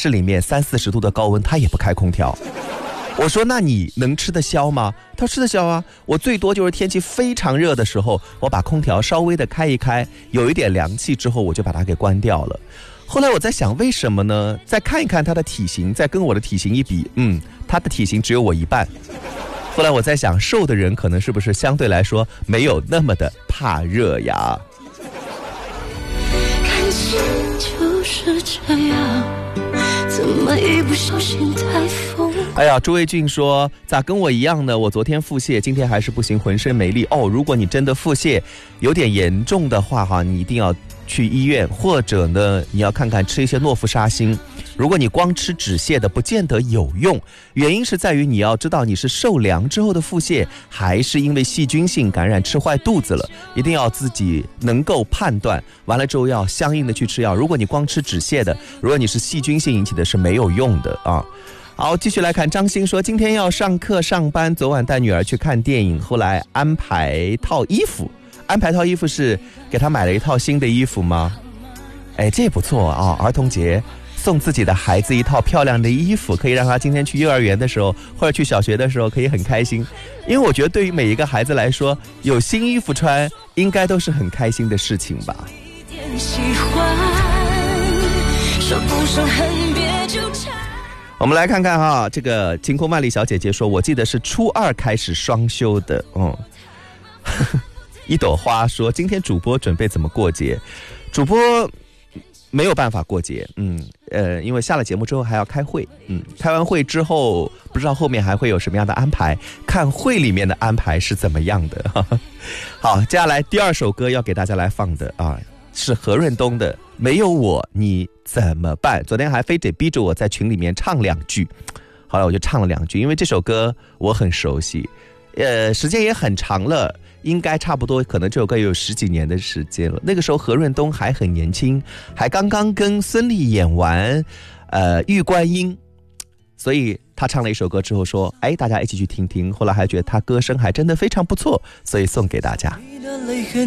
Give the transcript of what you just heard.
室里面30-40度的高温，他也不开空调。我说那你能吃得消吗？他说吃得消啊，我最多就是天气非常热的时候，我把空调稍微的开一开，有一点凉气之后，我就把它给关掉了。后来我在想为什么呢？再看一看他的体型，再跟我的体型一比，他的体型只有我一半。后来我在想，瘦的人可能是不是相对来说没有那么的怕热呀？ 感情就是这样，怎么一不小心太疯。 哎呀，朱卫俊说咋跟我一样呢？我昨天腹泻，今天还是不行，浑身没力。如果你真的腹泻有点严重的话哈，你一定要去医院，或者呢你要看看吃一些诺氟沙星。如果你光吃止泻的不见得有用，原因是在于你要知道你是受凉之后的腹泻，还是因为细菌性感染吃坏肚子了，一定要自己能够判断，完了之后要相应的去吃药。如果你光吃止泻的，如果你是细菌性引起的，是没有用的啊。好，继续来看张欣说，今天要上课上班，昨晚带女儿去看电影，后来安排套衣服是给她买了一套新的衣服吗？这也不错啊，儿童节送自己的孩子一套漂亮的衣服，可以让他今天去幼儿园的时候或者去小学的时候可以很开心。因为我觉得对于每一个孩子来说，有新衣服穿应该都是很开心的事情吧。我们来看看哈，这个晴空万里小姐姐说，我记得是初2开始双休的。一朵花说，今天主播准备怎么过节？主播没有办法过节，因为下了节目之后还要开会，开完会之后不知道后面还会有什么样的安排，看会里面的安排是怎么样的。好，接下来第2首歌要给大家来放的是何润东的《没有我你怎么办》。昨天还非得逼着我在群里面唱2句，后来我就唱了2句，因为这首歌我很熟悉，时间也很长了，应该差不多可能这首歌有10几年的时间了。那个时候何润东还很年轻，还刚刚跟孙俪演完玉观音，所以他唱了一首歌之后说，大家一起去听听，后来还觉得他歌声还真的非常不错，所以送给大家。